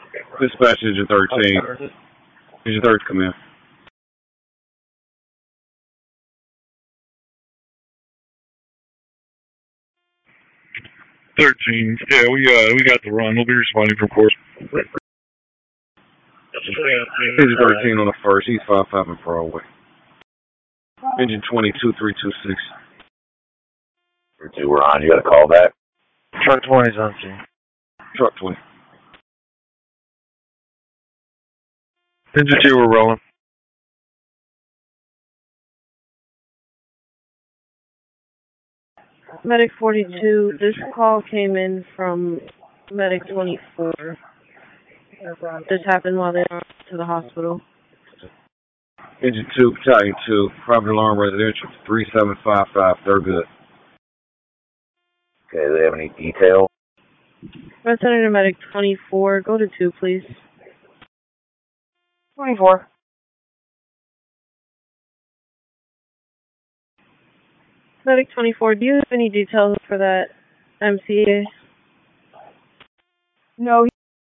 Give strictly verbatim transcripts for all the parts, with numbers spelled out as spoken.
Dispatch Engine thirteen. Engine thirteen, come in. Thirteen. Yeah, we uh we got the run. We'll be responding from course. Engine thirteen on the first. East five five in Broadway. Engine twenty-two three two six. three two, we're on. You got a call back? Truck twenty's on scene. Truck twenty. Engine two, we're rolling. Medic forty-two, this call came in from Medic twenty-four. This happened while they were to the hospital. Engine two, Battalion two, private alarm residential, three seven five five, they're good. Okay, do they have any detail? Representative Medic twenty-four, go to two, please. twenty-four. Medic twenty-four, do you have any details for that M C A? No.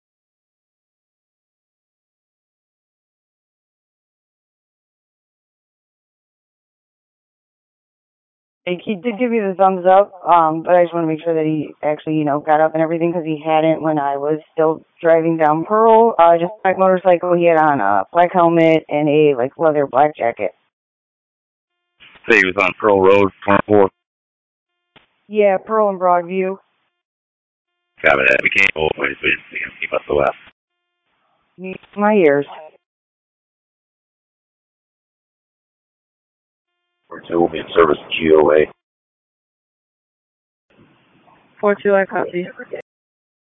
He did give you the thumbs up, um, but I just want to make sure that he actually, you know, got up and everything, because he hadn't when I was still driving down Pearl. Uh, just my motorcycle, he had on a black helmet and a, like, leather black jacket. Say he was on Pearl Road, twenty-four. Yeah, Pearl and Broadview. Copy that. We can't hold ways, we didn't keep us the left. My ears. four two will be in service G O A. four two, I copy.